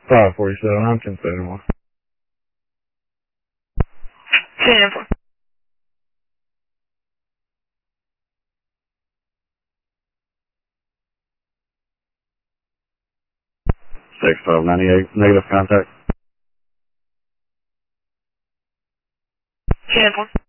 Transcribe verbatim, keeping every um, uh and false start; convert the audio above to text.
five forty-seven, I'm ten seventy-one. ten four. six twelve ninety-eight, negative contact. ten four.